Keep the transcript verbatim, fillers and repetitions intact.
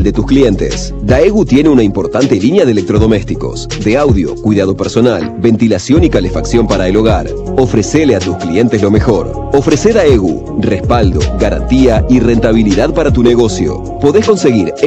de tus clientes. Daegu tiene una importante línea de electrodomésticos, de audio, cuidado personal, ventilación y calefacción para el hogar. Ofrecele a tus clientes lo mejor. Ofrece Daegu, respaldo, garantía y rentabilidad para tu negocio. Podés conseguir